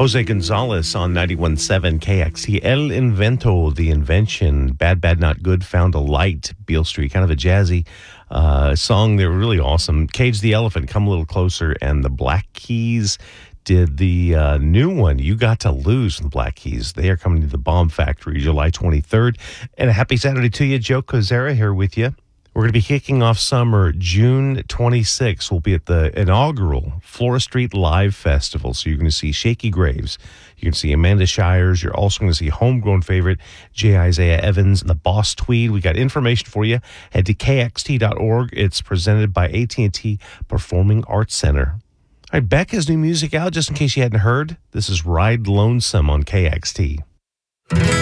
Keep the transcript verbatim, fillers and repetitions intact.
Jose Gonzalez on ninety-one point seven K X T. El Invento, The Invention. Bad, Bad, Not Good, Found a Light. Beale Street, kind of a jazzy uh, song. They're really awesome. Cage the Elephant, Come a Little Closer. And the Black Keys did the uh, new one, You Got to Lose, from the Black Keys. They are coming to the Bomb Factory July twenty-third. And a happy Saturday to you. Joe Kozera here with you. We're going to be kicking off summer June twenty-sixth. We'll be at the inaugural Flora Street Live Festival. So you're going to see Shaky Graves. You can see Amanda Shires. You're also going to see homegrown favorite J. Isaiah Evans and the Boss Tweed. We got information for you. Head to K X T dot org. It's presented by A T and T Performing Arts Center. All right, Beck has new music out, just in case you hadn't heard. This is Ride Lonesome on K X T.